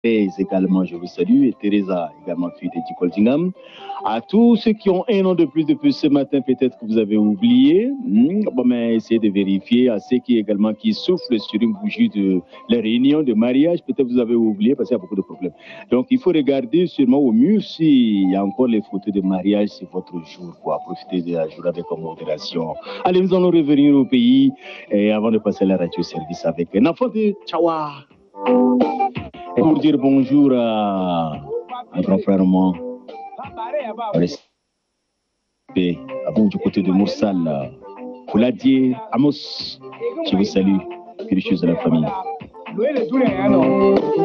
également, je vous salue, et Teresa, également, fille de Dikoldingham. À tous ceux qui ont un an de plus ce matin, peut-être que vous avez oublié. Bon, mais essayez de vérifier. À ceux qui également qui soufflent sur une bougie de la réunion de mariage, peut-être vous avez oublié parce qu'il y a beaucoup de problèmes. Donc, il faut regarder sûrement au mur s'il y a encore les photos de mariage, c'est votre jour, quoi. Profitez de la journée avec modération. Allez, nous allons revenir au pays et avant de passer à la radio-service avec un enfant de Tchawa. Et pour dire bonjour à un grand frère moi, à vous du côté de Moussal, Fouladier, Amos, je vous salue, que les choses de la famille.